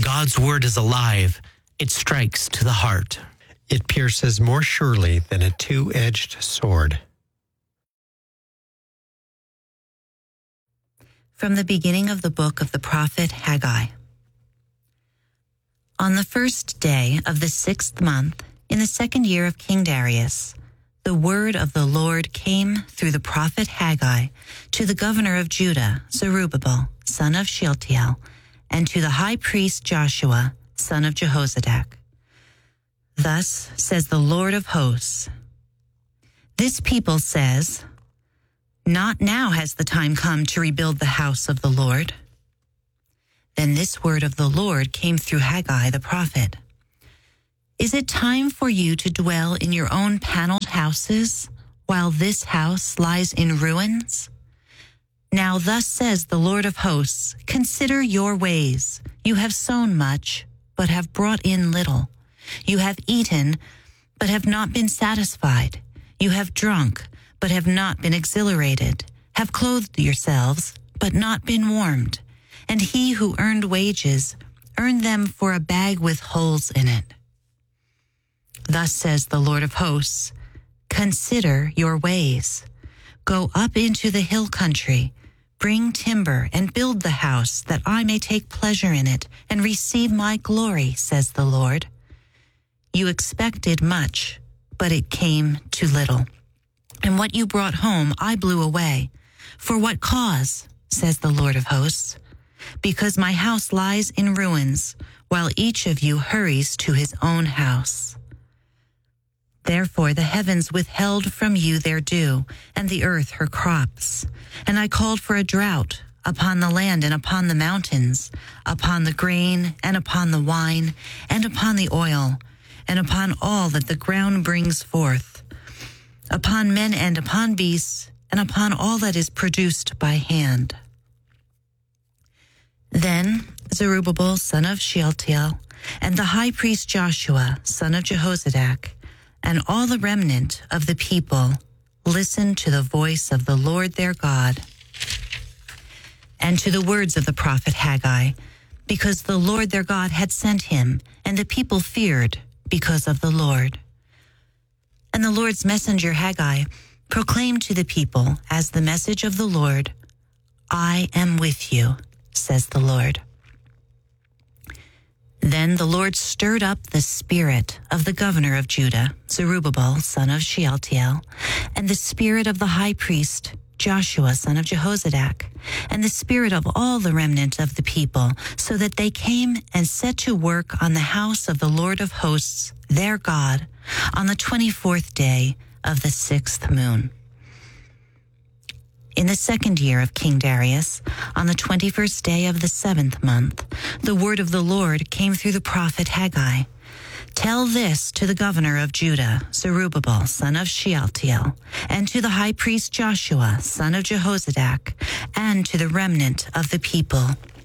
God's word is alive. It strikes to the heart. It pierces more surely than a two-edged sword. From the beginning of the book of the prophet Haggai. On the first day of the 6th month, in the 2nd year of King Darius, the word of the Lord came through the prophet Haggai to the governor of Judah, Zerubbabel, son of Shealtiel, and to the high priest Joshua, son of Jehozadak. Thus says the Lord of hosts, this people says, not now has the time come to rebuild the house of the Lord. Then this word of the Lord came through Haggai the prophet. Is it time for you to dwell in your own paneled houses while this house lies in ruins? Now thus says the Lord of hosts, consider your ways. You have sown much, but have brought in little. You have eaten, but have not been satisfied. You have drunk, but have not been exhilarated, have clothed yourselves, but not been warmed. And he who earned wages earned them for a bag with holes in it. Thus says the Lord of hosts, consider your ways. Go up into the hill country, bring timber and build the house that I may take pleasure in it and receive my glory, says the Lord. You expected much, but it came too little. And what you brought home I blew away. For what cause, says the Lord of hosts? Because my house lies in ruins, while each of you hurries to his own house. Therefore the heavens withheld from you their dew, and the earth her crops. And I called for a drought upon the land and upon the mountains, upon the grain and upon the wine and upon the oil, and upon all that the ground brings forth, upon men and upon beasts, and upon all that is produced by hand. Then Zerubbabel, son of Shealtiel, and the high priest Joshua, son of Jehozadak, and all the remnant of the people listened to the voice of the Lord their God and to the words of the prophet Haggai, because the Lord their God had sent him, and the people feared because of the Lord. And the Lord's messenger Haggai proclaimed to the people as the message of the Lord, I am with you, says the Lord. Then the Lord stirred up the spirit of the governor of Judah, Zerubbabel, son of Shealtiel, and the spirit of the high priest, Joshua, son of Jehozadak, and the spirit of all the remnant of the people, so that they came and set to work on the house of the Lord of hosts, their God, on the 24th day of the 6th moon. In the 2nd year of King Darius, on the 21st day of the 7th month, the word of the Lord came through the prophet Haggai. Tell this to the governor of Judah, Zerubbabel, son of Shealtiel, and to the high priest Joshua, son of Jehozadak, and to the remnant of the people.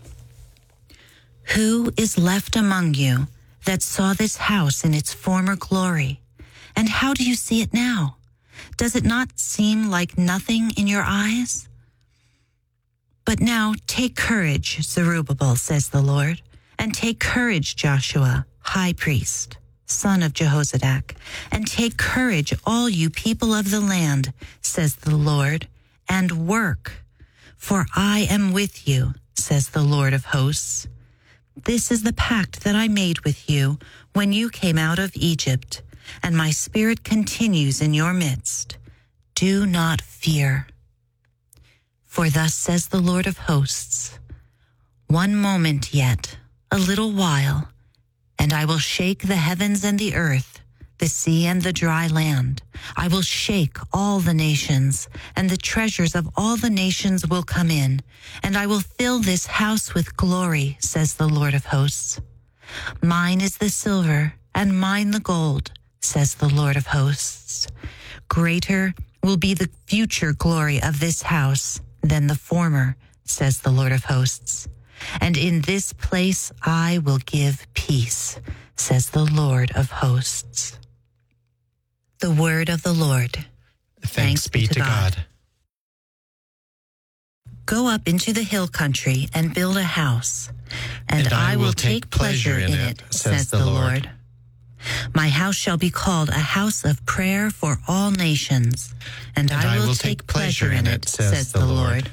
Who is left among you that saw this house in its former glory? And how do you see it now? Does it not seem like nothing in your eyes? But now take courage, Zerubbabel, says the Lord, and take courage, Joshua, high priest, son of Jehozadak, and take courage, all you people of the land, says the Lord, and work, for I am with you, says the Lord of hosts. This is the pact that I made with you when you came out of Egypt, and my spirit continues in your midst. Do not fear. For thus says the Lord of hosts, one moment yet, a little while, and I will shake the heavens and the earth, the sea and the dry land. I will shake all the nations, and the treasures of all the nations will come in, and I will fill this house with glory, says the Lord of hosts. Mine is the silver, and mine the gold, says the Lord of hosts. Greater will be the future glory of this house than the former, says the Lord of hosts. And in this place I will give peace, says the Lord of hosts. The word of the Lord. Thanks be to God. Go up into the hill country and build a house, and I will take pleasure in it, says the Lord. My house shall be called a house of prayer for all nations, and I will take pleasure in it, says the Lord.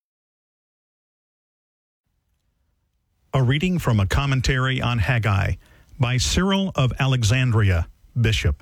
A reading from a commentary on Haggai by Cyril of Alexandria, Bishop.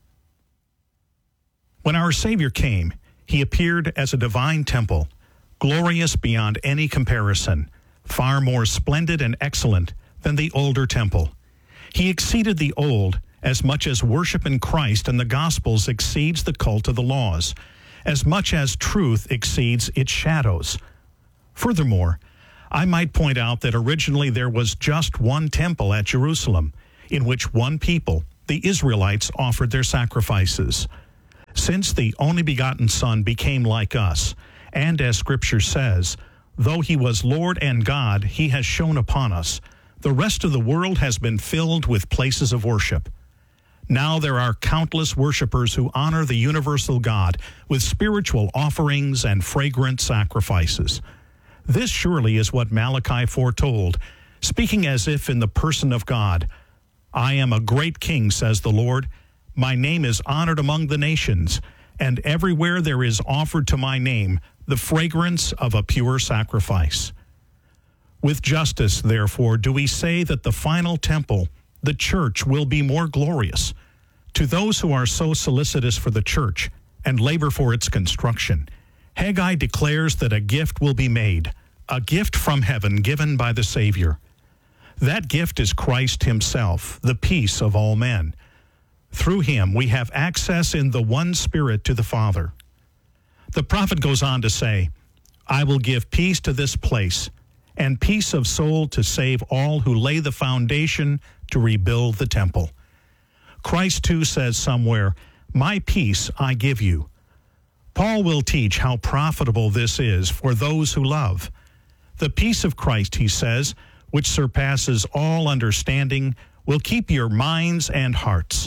When our Savior came, he appeared as a divine temple, glorious beyond any comparison, far more splendid and excellent than the older temple. He exceeded the old as much as worship in Christ and the Gospels exceeds the cult of the laws, as much as truth exceeds its shadows. Furthermore, I might point out that originally there was just one temple at Jerusalem, in which one people, the Israelites, offered their sacrifices. Since the only begotten Son became like us, and as Scripture says, though he was Lord and God, he has shone upon us. The rest of the world has been filled with places of worship. Now there are countless worshipers who honor the universal God with spiritual offerings and fragrant sacrifices. This surely is what Malachi foretold, speaking as if in the person of God. I am a great king, says the Lord. My name is honored among the nations, and everywhere there is offered to my name the fragrance of a pure sacrifice. With justice, therefore, do we say that the final temple, the church, will be more glorious. To those who are so solicitous for the church and labor for its construction, Haggai declares that a gift will be made, a gift from heaven given by the Savior. That gift is Christ himself, the peace of all men. Through him we have access in the one Spirit to the Father. The prophet goes on to say, I will give peace to this place, and peace of soul to save all who lay the foundation to rebuild the temple. Christ too says somewhere, my peace I give you. Paul will teach how profitable this is for those who love. The peace of Christ, he says, which surpasses all understanding, will keep your minds and hearts.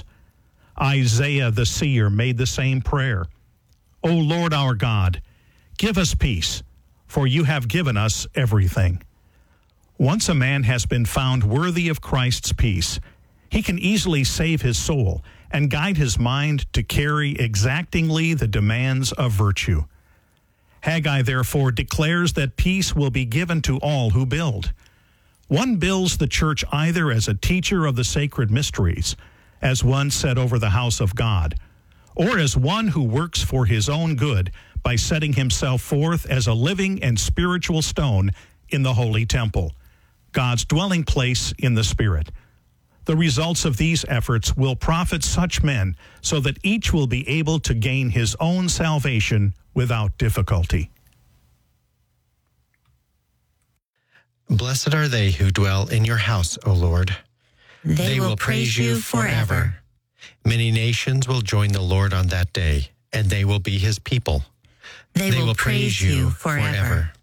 Isaiah the seer made the same prayer. O Lord our God, give us peace, for you have given us everything. Once a man has been found worthy of Christ's peace, he can easily save his soul and guide his mind to carry exactingly the demands of virtue. Haggai, therefore, declares that peace will be given to all who build. One builds the church either as a teacher of the sacred mysteries, as one set over the house of God, or as one who works for his own good by setting himself forth as a living and spiritual stone in the holy temple, God's dwelling place in the Spirit. The results of these efforts will profit such men so that each will be able to gain his own salvation without difficulty. Blessed are they who dwell in your house, O Lord. They will praise you forever. Many nations will join the Lord on that day, and they will be his people. They will praise you forever.